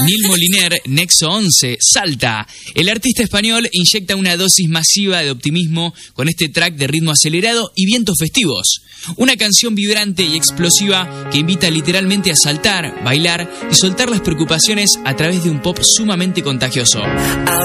Neil Moliner, Nexo 11, Salta. El artista español inyecta una dosis masiva de optimismo con este track de ritmo acelerado y vientos festivos. Una canción vibrante y explosiva que invita literalmente a saltar, bailar y soltar las preocupaciones a través de un pop sumamente contagioso.